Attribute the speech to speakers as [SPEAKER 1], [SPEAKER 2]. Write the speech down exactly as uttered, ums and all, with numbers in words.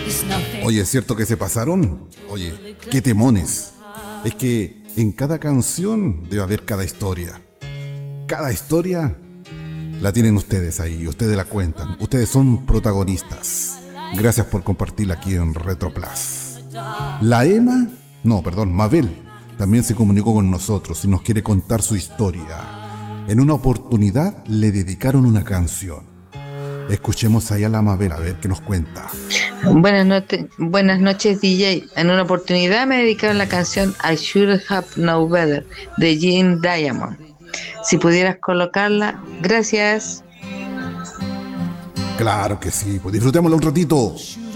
[SPEAKER 1] Oye, ¿es cierto que se pasaron? Oye, qué temones. Es que en cada canción debe haber cada historia. Cada historia la tienen ustedes ahí, ustedes la cuentan. Ustedes son protagonistas. Gracias por compartirla aquí en Retroplas. La Emma, no, perdón, Mabel, también se comunicó con nosotros y nos quiere contar su historia. En una oportunidad le dedicaron una canción. Escuchemos ahí a la Mabel a ver qué nos cuenta.
[SPEAKER 2] Buenas, noches, buenas noches, D J. En una oportunidad me dedicaron la canción I Should Have Known Better de Jim Diamond. Si pudieras colocarla, gracias.
[SPEAKER 1] Claro que sí, pues disfrutémosla un ratito.